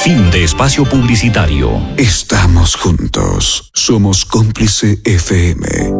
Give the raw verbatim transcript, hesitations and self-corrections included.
Fin de espacio publicitario. Estamos juntos. Somos Cómplice F M.